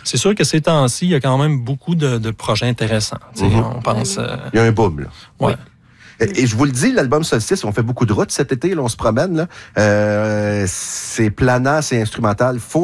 C'est sûr que ces temps-ci, il y a quand même beaucoup de projets intéressants. On pense... Il y a un boom, là. Ouais. Et je vous le dis, l'album Solstice, on fait beaucoup de routes cet été, là, on se promène. Là. C'est planant, c'est instrumental. Faut